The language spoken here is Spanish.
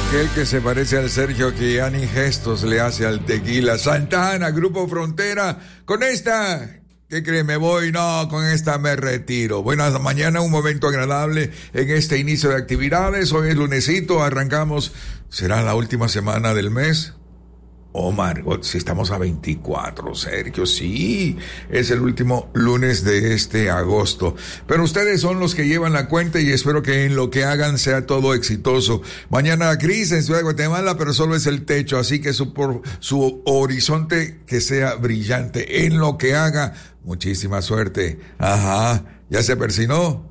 Aquel que se parece al Sergio que ya ni gestos le hace al tequila. Santana, Grupo Frontera, con esta... ¿Qué cree? Me voy, no, con esta me retiro. Buenas mañana, un momento agradable en este inicio de actividades. Hoy es lunesito, arrancamos, ¿será la última semana del mes? Oh, Margot, si estamos a 24, Sergio, sí, es el último lunes de este agosto. Pero ustedes son los que llevan la cuenta y espero que en lo que hagan sea todo exitoso. Mañana Cris en Ciudad de Guatemala, pero solo es el techo, así que su horizonte que sea brillante. En lo que haga, muchísima suerte. Ajá, ¿ya se persinó?